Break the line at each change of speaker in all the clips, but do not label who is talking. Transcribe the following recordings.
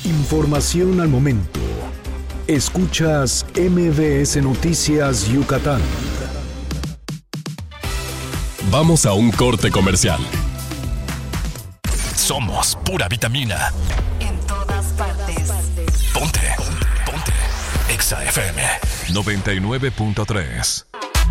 Información al momento. Escuchas MBS Noticias Yucatán.
Vamos a un corte comercial. Somos pura vitamina.
En todas partes.
Ponte. Exa FM 99.3.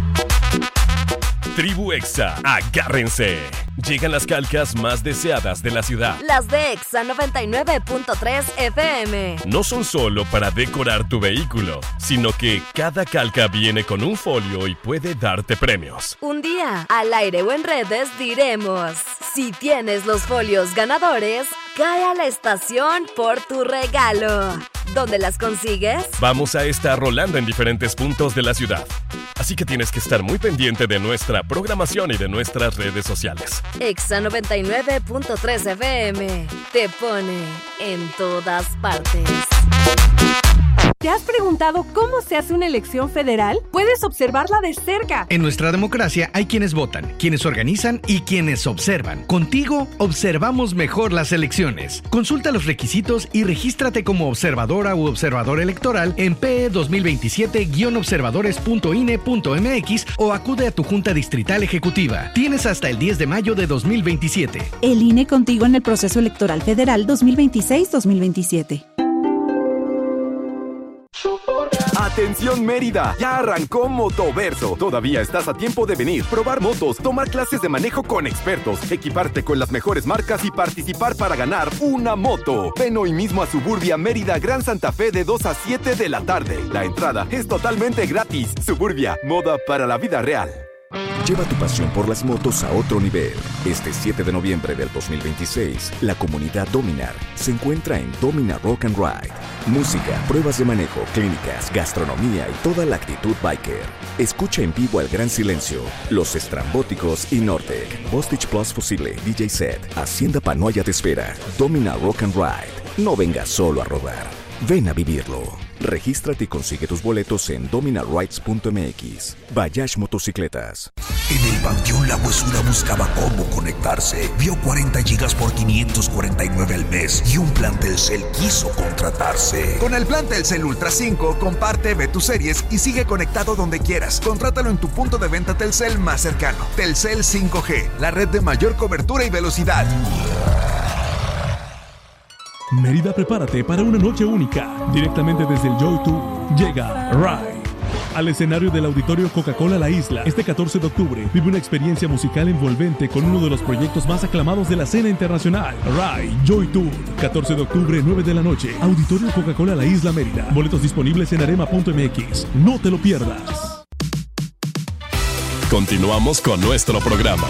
Tribu Exa, agárrense. Llegan las calcas más deseadas de la ciudad.
Las de Exa 99.3 FM.
No son solo para decorar tu vehículo, sino que cada calca viene con un folio y puede darte premios.
Un día, al aire o en redes diremos: si tienes los folios ganadores, cae a la estación por tu regalo. ¿Dónde las consigues?
Vamos a estar rolando en diferentes puntos de la ciudad. Así que tienes que estar muy pendiente de nuestra programación y de nuestras redes sociales.
Exa 99.3 FM te pone en todas partes.
¿Te has preguntado cómo se hace una elección federal? Puedes observarla de cerca.
En nuestra democracia hay quienes votan, quienes organizan y quienes observan. Contigo observamos mejor las elecciones. Consulta los requisitos y regístrate como observadora u observador electoral en PE 2027-observadores.ine.mx o acude a tu Junta Distrital Ejecutiva. Tienes hasta el 10 de mayo de 2027.
El INE contigo en el proceso electoral federal 2026-2027.
Atención Mérida, ya arrancó Motoverso. Todavía estás a tiempo de venir, probar motos, tomar clases de manejo con expertos, equiparte con las mejores marcas y participar para ganar una moto. Ven hoy mismo a Suburbia Mérida Gran Santa Fe de 2 a 7 de la tarde. La entrada es totalmente gratis. Suburbia, moda para la vida real.
Lleva tu pasión por las motos a otro nivel. Este 7 de noviembre del 2026, la comunidad Dominar se encuentra en Dominar Rock and Ride. Música, pruebas de manejo, clínicas, gastronomía y toda la actitud biker. Escucha en vivo al Gran Silencio, Los Estrambóticos y Nortec. Bostich Plus Fusible, DJ Set, Hacienda Panoaya te espera. Dominar Rock and Ride. No vengas solo a rodar. Ven a vivirlo. Regístrate y consigue tus boletos en dominarrides.mx. Bayash Motocicletas.
En el Panteón La Huesura buscaba cómo conectarse. Vio 40 gigas por 549 al mes y un plan Telcel quiso contratarse.
Con el plan Telcel Ultra 5, comparte, ve tus series y sigue conectado donde quieras. Contrátalo en tu punto de venta Telcel más cercano. Telcel 5G, la red de mayor cobertura y velocidad.
Mérida, prepárate para una noche única. Directamente desde el Joy Tour llega Rai al escenario del Auditorio Coca-Cola La Isla. Este 14 de octubre vive una experiencia musical envolvente con uno de los proyectos más aclamados de la escena internacional. Rai Joy Tour, 14 de octubre, 9 de la noche. Auditorio Coca-Cola La Isla, Mérida. Boletos disponibles en arema.mx. No te lo pierdas.
Continuamos con nuestro programa.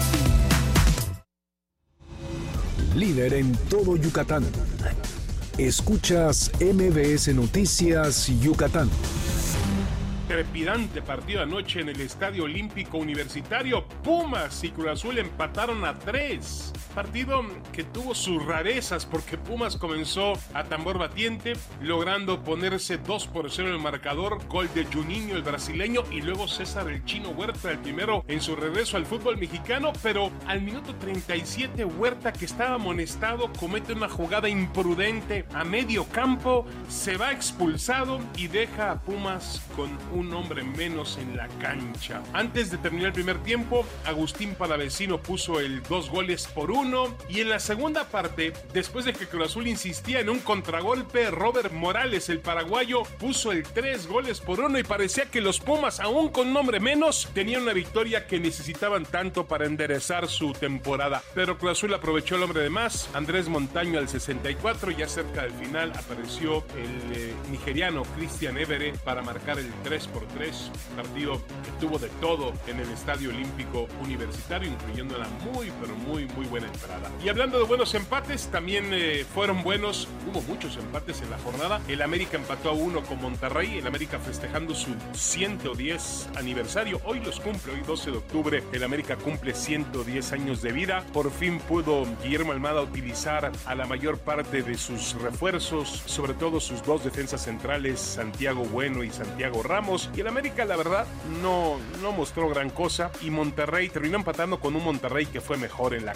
Líder en todo Yucatán. Escuchas MBS Noticias Yucatán.
Trepidante partido anoche en el Estadio Olímpico Universitario. Pumas y Cruz Azul empataron a 3. Partido que tuvo sus rarezas porque Pumas comenzó a tambor batiente, logrando ponerse 2-0 en el marcador. Gol de Juninho, el brasileño, y luego César el Chino Huerta, el primero en su regreso al fútbol mexicano. Pero al minuto 37, Huerta, que estaba amonestado, comete una jugada imprudente a medio campo, se va expulsado y deja a Pumas con un hombre menos en la cancha. Antes de terminar el primer tiempo, Agustín Palavecino puso el 2-1, y en la segunda parte, después de que Cruz Azul insistía en un contragolpe, Robert Morales, el paraguayo, puso el 3-1 y parecía que los Pumas, aún con un hombre menos, tenían una victoria que necesitaban tanto para enderezar su temporada. Pero Cruz Azul aprovechó el hombre de más. Andrés Montaño al 64, ya cerca del final apareció el nigeriano Christian Evere para marcar el 3-3. Partido que tuvo de todo en el Estadio Olímpico Universitario, incluyendo una muy buena entrada. Y hablando de buenos empates, también fueron buenos, hubo muchos empates en la jornada. El América empató a 1 con Monterrey, el América festejando su 110 aniversario. Hoy los cumple, hoy 12 de octubre, el América cumple 110 años de vida. Por fin pudo Guillermo Almada utilizar a la mayor parte de sus refuerzos, sobre todo sus dos defensas centrales, Santiago Bueno y Santiago Ramos. Y el América, la verdad, no mostró gran cosa, y Monterrey terminó empatando con un Monterrey que fue mejor en la cancha.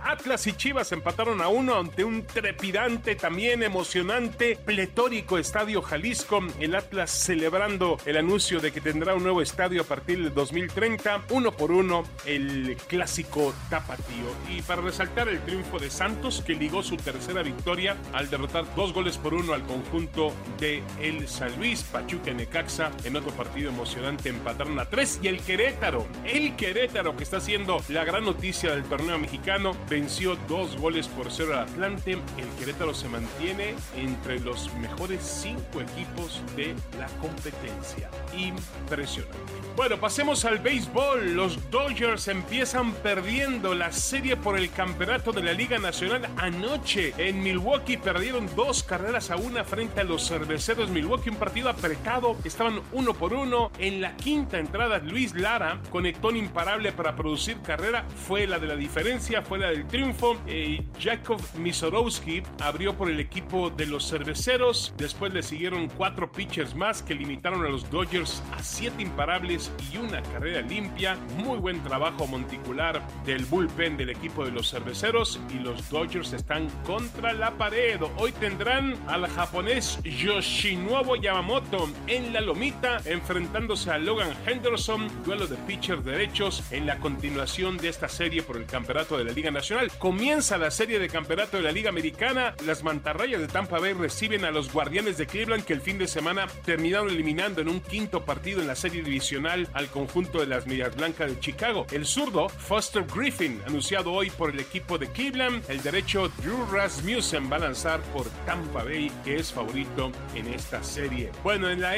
Atlas y Chivas empataron a 1 ante un trepidante, también emocionante, pletórico Estadio Jalisco. El Atlas celebrando el anuncio de que tendrá un nuevo estadio a partir del 2030. 1-1 el clásico tapatío. Y para resaltar el triunfo de Santos, que ligó su tercera victoria al derrotar 2-1 al conjunto de el San Luis. Pachuca y Necaxa en otro partido emocionante empataron a 3. Y el Querétaro que está siendo la gran noticia del torneo mexicano, venció 2-0 al Atlante. El Querétaro se mantiene entre los mejores 5 equipos de la competencia. Impresionante. Bueno, pasemos al béisbol. Los Dodgers empiezan perdiendo la serie por el campeonato de la Liga Nacional. Anoche en Milwaukee perdieron 2-1 frente a los Cerveceros Milwaukee, un partido apretado. Estaban 1-1. En la quinta entrada, Luis Lara conectó un imparable para producir carrera. Fue la de la diferencia, fue la del triunfo. Jakub Misorowski abrió por el equipo de los Cerveceros. Después le siguieron 4 pitchers más que limitaron a los Dodgers a 7 imparables y una carrera limpia. Muy buen trabajo monticular del bullpen del equipo de los Cerveceros, y los Dodgers están contra la pared. Hoy tendrán al japonés Yoshinobu Yamamoto en la lomita, enfrentándose a Logan Henderson, duelo de pitchers derechos en la continuación de esta serie por el campeonato de la Liga Nacional. Comienza la serie de campeonato de la Liga Americana. Las mantarrayas de Tampa Bay reciben a los Guardianes de Cleveland, que el fin de semana terminaron eliminando en un quinto partido en la serie divisional al conjunto de las Medias Blancas de Chicago. El zurdo Foster Griffin, anunciado hoy por el equipo de Cleveland. El derecho Drew Rasmussen va a lanzar por Tampa Bay, que es favorito en esta serie. Bueno, en la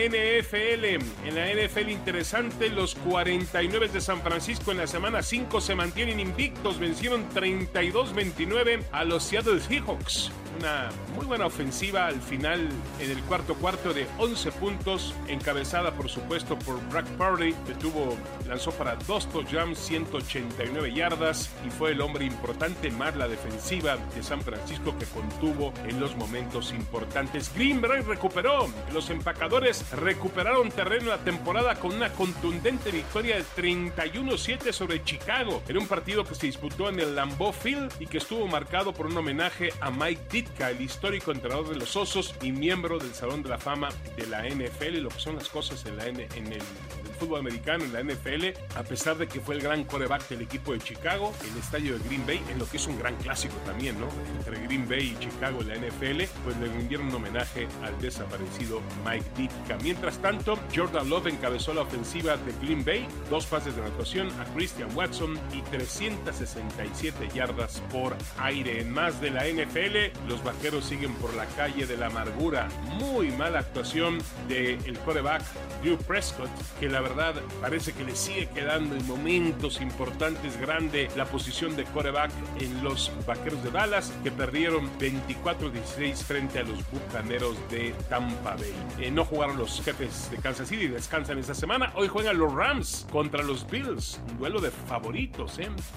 NFL interesante, los 49 de San Francisco en la semana 5 se mantienen invictos, vencieron 32-29 a los Seattle Seahawks. Una muy buena ofensiva al final en el cuarto de 11 puntos, encabezada por supuesto por Brock Purdy, que lanzó para 2 touchdowns, 189 yardas, y fue el hombre importante, más la defensiva de San Francisco, que contuvo en los momentos importantes. Green Bay recuperó, los empacadores recuperaron terreno la temporada con una contundente victoria de 31-7 sobre Chicago, en un partido que se disputó en el Lambeau Field y que estuvo marcado por un homenaje a Mike Ditka, el histórico entrenador de los Osos y miembro del Salón de la Fama de la NFL. Lo que son las cosas en el fútbol americano, en la NFL, a pesar de que fue el gran quarterback del equipo de Chicago, el estadio de Green Bay, en lo que es un gran clásico también, ¿no? Entre Green Bay y Chicago en la NFL, pues le rindieron un homenaje al desaparecido Mike Ditka. Mientras tanto, Jordan Love encabezó la ofensiva de Green Bay, 2 pases de anotación a Christian Watson y 367 yardas por aire. En más de la NFL, los Vaqueros siguen por la calle de la amargura. Muy mala actuación del quarterback Drew Prescott, que la verdad parece que le sigue quedando en momentos importantes grande la posición de quarterback en los Vaqueros de Dallas, que perdieron 24-16 frente a los Bucaneros de Tampa Bay. No jugaron los Jefes de Kansas City, descansan esta semana. Hoy juegan los Rams contra los Bills, un duelo de favoritos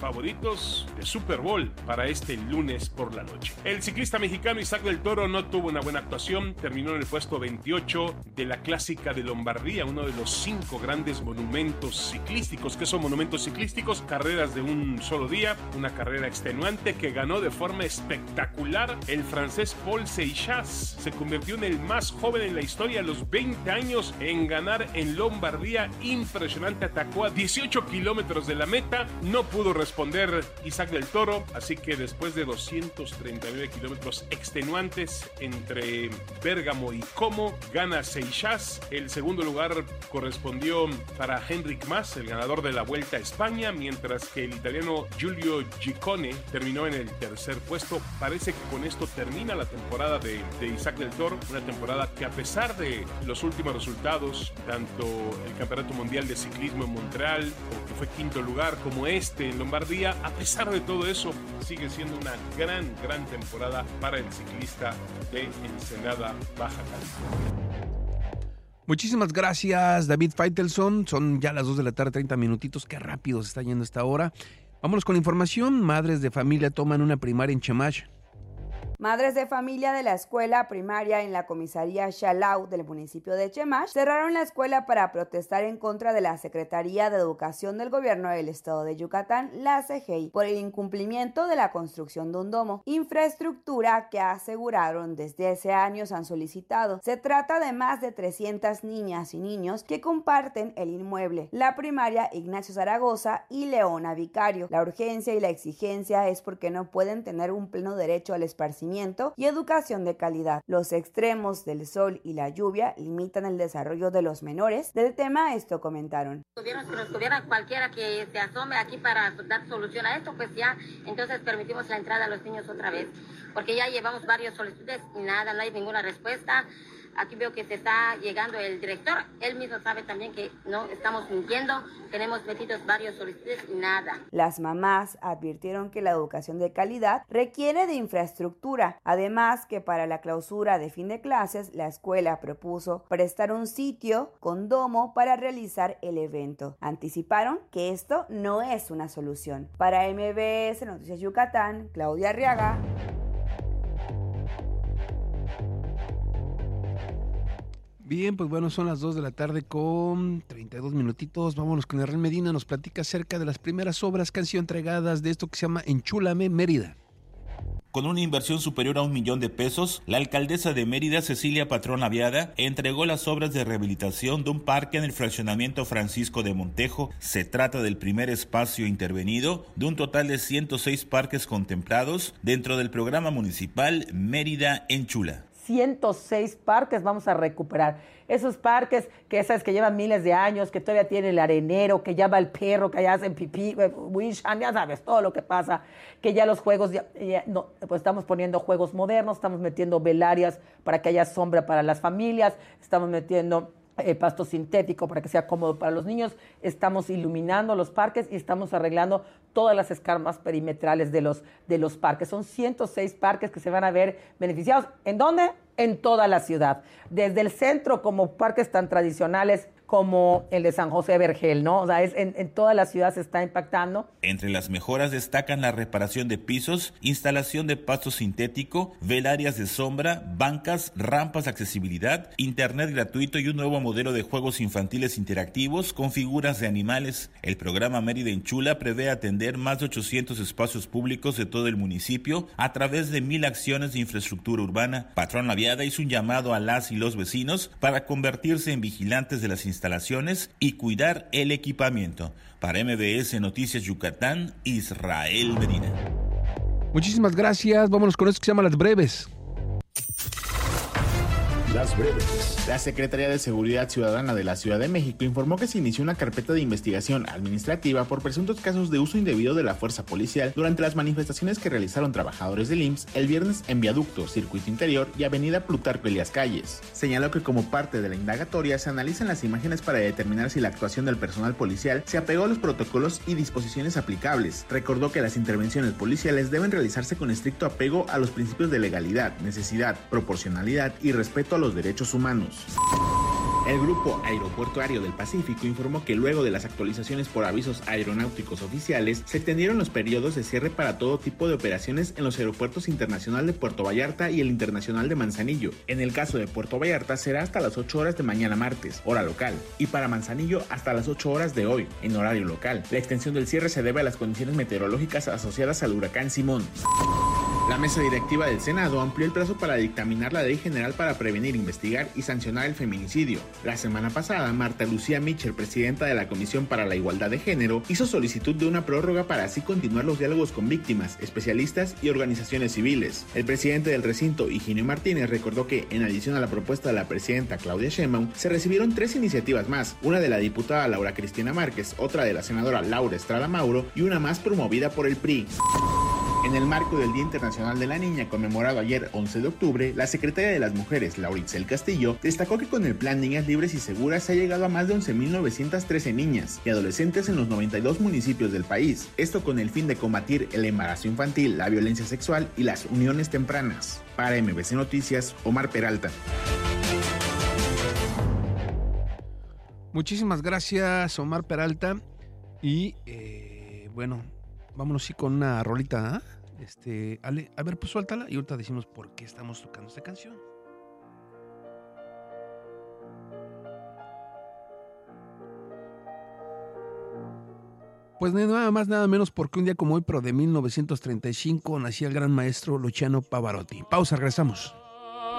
de Super Bowl para este lunes por la noche. El ciclista mexicano Isaac del Toro no tuvo una buena actuación, terminó en el puesto 28 de la Clásica de Lombardía, uno de los 5 grandes monumentos ciclísticos. ¿Qué son monumentos ciclísticos? Carreras de un solo día, una carrera extenuante que ganó de forma espectacular el francés Paul Seixas. Se convirtió en el más joven en la historia a los 20 años en ganar en Lombardía. Impresionante, atacó a 18 kilómetros de la meta, no pudo responder Isaac del Toro, así que después de 239 kilómetros extenuantes entre Bérgamo y Como, gana Seixas. El segundo lugar correspondió para Henrik Mas, el ganador de la Vuelta a España, mientras que el italiano Giulio Ciccone terminó en el tercer puesto. Parece que con esto termina la temporada de Isaac del Toro, una temporada que, a pesar de los últimos resultados, tanto el Campeonato Mundial de Ciclismo en Montreal, que fue quinto lugar, como en Lombardía, a pesar de todo eso, sigue siendo una gran temporada para el ciclista de Ensenada, Baja California.
Muchísimas gracias, David Faitelson. Son ya las 2 de la tarde, 30 minutitos. Qué rápido se está yendo esta hora. Vámonos con la información. Madres de familia toman una primaria en Chemash.
Madres de familia de la escuela primaria en la comisaría Xalau del municipio de Chemash cerraron la escuela para protestar en contra de la Secretaría de Educación del Gobierno del Estado de Yucatán, la CEGEI, por el incumplimiento de la construcción de un domo, infraestructura que aseguraron desde hace años han solicitado. Se trata de más de 300 niñas y niños que comparten el inmueble, la primaria Ignacio Zaragoza y Leona Vicario. La urgencia y la exigencia es porque no pueden tener un pleno derecho al esparcimiento y educación de calidad. Los extremos del sol y la lluvia limitan el desarrollo de los menores. Del tema esto comentaron.
Si nos tuviera cualquiera que se asome aquí para dar solución a esto, pues ya entonces permitimos la entrada a los niños otra vez, porque ya llevamos varias solicitudes y nada, no hay ninguna respuesta. Aquí veo que se está llegando el director, él mismo sabe también que no estamos mintiendo, tenemos metidos varios solicitudes y nada.
Las mamás advirtieron que la educación de calidad requiere de infraestructura, además que para la clausura de fin de clases, la escuela propuso prestar un sitio con domo para realizar el evento. Anticiparon que esto no es una solución. Para MBS Noticias Yucatán, Claudia Arriaga.
Bien, pues bueno, son las 2 de la tarde con 32 minutitos. Vámonos con Israel Medina, nos platica acerca de las primeras obras que han sido entregadas de esto que se llama Enchúlame Mérida.
Con una inversión superior a $1 millón, la alcaldesa de Mérida, Cecilia Patrón Laviada, entregó las obras de rehabilitación de un parque en el fraccionamiento Francisco de Montejo. Se trata del primer espacio intervenido de un total de 106 parques contemplados dentro del programa municipal Mérida Enchula.
106 parques vamos a recuperar. Esos parques que sabes que llevan miles de años, que todavía tiene el arenero, que ya va el perro, que allá hacen pipí, Wishan, ya sabes todo lo que pasa, que ya los juegos, no, pues estamos poniendo juegos modernos, estamos metiendo velarias para que haya sombra para las familias, estamos metiendo pasto sintético para que sea cómodo para los niños, estamos iluminando los parques y estamos arreglando todas las escamas perimetrales de los parques. Son 106 parques que se van a ver beneficiados. ¿En dónde? En toda la ciudad. Desde el centro, como parques tan tradicionales como el de San José Vergel, ¿no? O sea, en toda la ciudad se está impactando.
Entre las mejoras destacan la reparación de pisos, instalación de pasto sintético, velarias de sombra, bancas, rampas de accesibilidad, internet gratuito y un nuevo modelo de juegos infantiles interactivos con figuras de animales. El programa Mérida Enchula prevé atender más de 800 espacios públicos de todo el municipio a través de 1,000 acciones de infraestructura urbana. Patrón Laviada hizo un llamado a las y los vecinos para convertirse en vigilantes de las instalaciones y cuidar el equipamiento. Para MBS Noticias Yucatán, Israel Medina.
Muchísimas gracias. Vámonos con esto que se llama Las Breves.
Las breves. La Secretaría de Seguridad Ciudadana de la Ciudad de México informó que se inició una carpeta de investigación administrativa por presuntos casos de uso indebido de la fuerza policial durante las manifestaciones que realizaron trabajadores del IMSS el viernes en Viaducto, Circuito Interior y Avenida Plutarco Elías Calles. Señaló que como parte de la indagatoria se analizan las imágenes para determinar si la actuación del personal policial se apegó a los protocolos y disposiciones aplicables. Recordó que las intervenciones policiales deben realizarse con estricto apego a los principios de legalidad, necesidad, proporcionalidad y respeto a los derechos humanos. El Grupo Aeroportuario del Pacífico informó que luego de las actualizaciones por avisos aeronáuticos oficiales, se extendieron los periodos de cierre para todo tipo de operaciones en los aeropuertos internacional de Puerto Vallarta y el internacional de Manzanillo. En el caso de Puerto Vallarta será hasta las 8 horas de mañana martes, hora local, y para Manzanillo hasta las 8 horas de hoy, en horario local. La extensión del cierre se debe a las condiciones meteorológicas asociadas al huracán Simón. La mesa directiva del Senado amplió el plazo para dictaminar la Ley General para prevenir, investigar y sancionar el feminicidio. La semana pasada, Marta Lucía Mitchell, presidenta de la Comisión para la Igualdad de Género, hizo solicitud de una prórroga para así continuar los diálogos con víctimas, especialistas y organizaciones civiles. El presidente del recinto, Higinio Martínez, recordó que, en adición a la propuesta de la presidenta Claudia Sheinbaum, se recibieron 3 iniciativas más, una de la diputada Laura Cristina Márquez, otra de la senadora Laura Estrada Mauro y una más promovida por el PRI. En el marco del Día Internacional de la Niña, conmemorado ayer 11 de octubre, la secretaria de las Mujeres, Lauritzel Castillo, destacó que con el Plan Niñas Libres y Seguras se ha llegado a más de 11.913 niñas y adolescentes en los 92 municipios del país. Esto con el fin de combatir el embarazo infantil, la violencia sexual y las uniones tempranas. Para MBC Noticias, Omar Peralta.
Muchísimas gracias, Omar Peralta. Y bueno, vámonos sí con una rolita, ¿eh? Ale, a ver, pues suéltala y ahorita decimos por qué estamos tocando esta canción. Pues nada más, nada menos porque un día como hoy, pero de 1935, nacía el gran maestro Luciano Pavarotti. Pausa, regresamos.